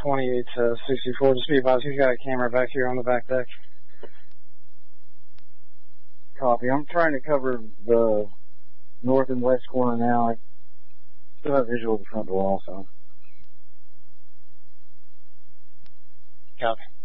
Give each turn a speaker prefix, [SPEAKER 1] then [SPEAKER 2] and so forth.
[SPEAKER 1] 28 to 64. Just be advised, he's got a camera back here on the back deck.
[SPEAKER 2] Copy. I'm trying to cover the north and west corner now. I still have visual of the front door also.
[SPEAKER 1] Copy.